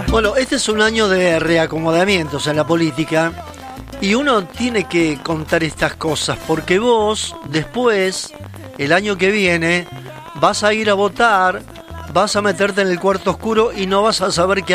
Bueno, este es un año de reacomodamientos en la política y uno tiene que contar estas cosas porque vos después, el año que viene, vas a ir a votar, vas a meterte en el cuarto oscuro y no vas a saber qué